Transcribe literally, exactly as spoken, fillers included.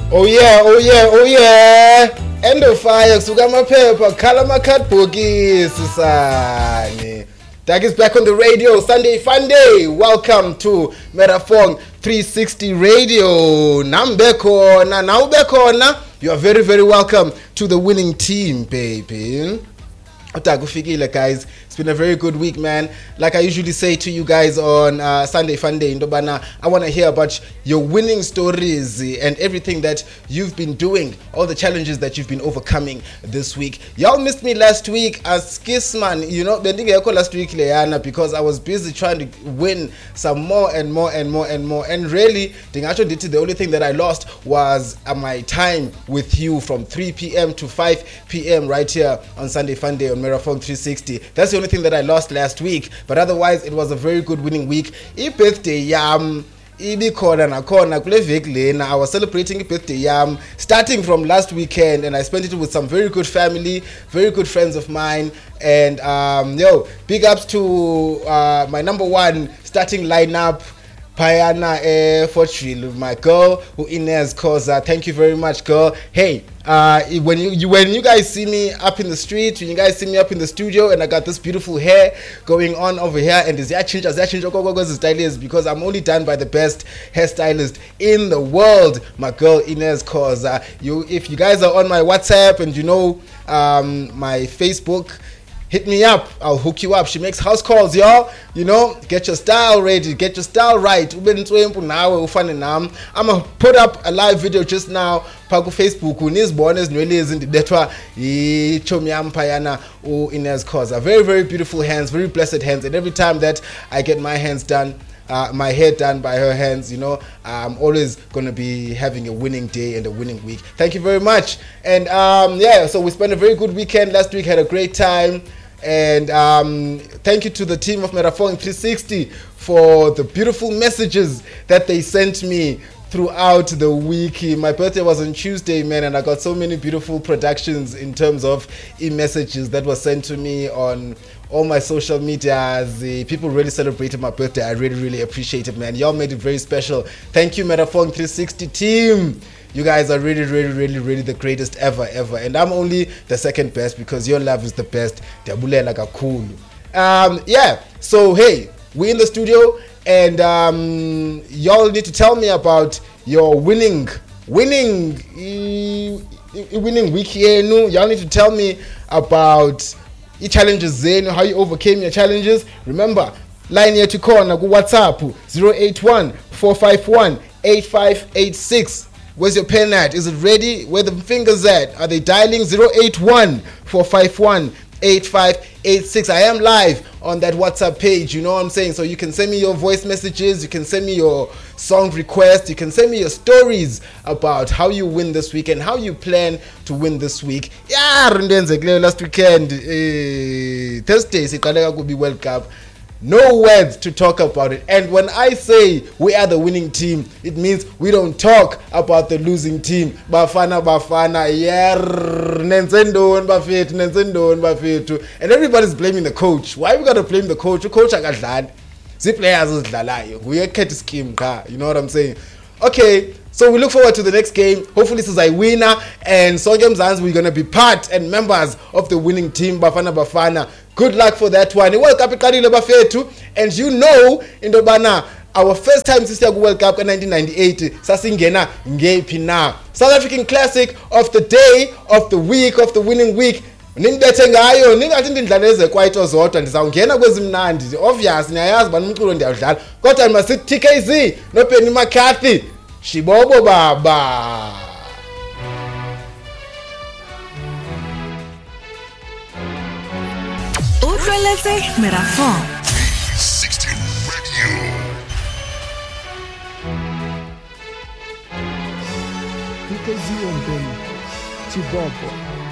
Oh yeah, oh yeah, oh yeah. End of fire, kusuka amaphepha, khala amakhadibhokisi sani. Dag is back on the radio, Sunday Fun Day. Welcome to Metafong three sixty Radio. Nambekona, nawubekona. You are very, very welcome to the winning team, baby. Otakufikile, guys. It's been a very good week, man. Like I usually say to you guys on uh, Sunday Fun Day, Ndobana, I want to hear about your winning stories and everything that you've been doing, all the challenges that you've been overcoming this week. Y'all missed me last week as Kissman, you know, last week Leana, because I was busy trying to win some more and more and more and more. And really, the only thing that I lost was uh, my time with you from three p.m. to five p.m. right here on Sunday Fun Day on Metafong three sixty. That's the only thing that I lost last week, but otherwise it was a very good winning week. I birthday yam ibikhona nakhona kule veki lena. I was celebrating birthday yam starting from last weekend, and I spent it with some very good family, very good friends of mine, and um yo, big ups to uh, my number one starting lineup, Payana eh, Fortune, my girl, who Inez Koza. Thank you very much, girl. Hey, uh, when you, you when you guys see me up in the street, when you guys see me up in the studio, and I got this beautiful hair going on over here, and this hair change, as hair change, stylist, because I'm only done by the best hairstylist in the world, my girl Inez Koza. You, if you guys are on my WhatsApp and you know um, my Facebook, hit me up, I'll hook you up. She makes house calls, y'all. You know, get your style ready, get your style right. I'm gonna put up a live video just now. Paku Facebook, unis bonus nwelezi ndidetwa ichomi ampayana u Inez Koza. Very, very beautiful hands, very blessed hands. And every time that I get my hands done, Uh, my hair done by her hands, you know, I'm always going to be having a winning day and a winning week. Thank you very much. And um, yeah, so we spent a very good weekend last week, had a great time. And um, thank you to the team of Metafong three sixty for the beautiful messages that they sent me throughout the week. My birthday was on Tuesday, man, and I got so many beautiful productions in terms of e-messages that were sent to me on all my social medias. The people really celebrated my birthday. I really, really appreciate it, man. Y'all made it very special. Thank you, Metafong three sixty team. You guys are really, really, really, really the greatest ever, ever. And I'm only the second best because your love is the best. Like a cool. Um, yeah. So hey, we're in the studio, and um, y'all need to tell me about your winning, winning, winning week here. No, y'all need to tell me about your challenges, how you overcame your challenges. Remember, line here to call na WhatsApp zero eight one, four five one, eight five eight six. Where's your pen at? Is it ready? Where the fingers at? Are they dialing? zero eight one, four five one, eight five eight six. I am live on that WhatsApp page, you know what I'm saying? So you can send me your voice messages, you can send me your song requests, you can send me your stories about how you win this week and how you plan to win this week. Yeah, last weekend, eh, Thursday, siqaleka kubi World Cup. No words to talk about it. And when I say we are the winning team, it means we don't talk about the losing team. Bafana Bafana, yeah, Nensendon Bafet, Nensendon Bafetu. And everybody's blaming the coach. Why we gotta blame the coach? The coach got that. The players is lalayo. We get to scheme car. You know what I'm saying? Okay, so we look forward to the next game. Hopefully this is a winner, and Songe Mzansi, we're gonna be part and members of the winning team, Bafana Bafana. Good luck for that one. World Cup and you know, in Dobana, our first time since the World Cup in nineteen ninety-eight, Sasingena Ngepi na. South African classic of the day, of the week, of the winning week. Nindethe ngayo ningathi ndidlala ezekwaito zodwa ndizawungena kwezimnandi obvious niyayazi bani umculo ndiyadlala kodwa masithi T K Z no Penny McCarthy shibobo baba. Utlweletse Metafong three sixty Radio. T K Z on Penny Chibobo.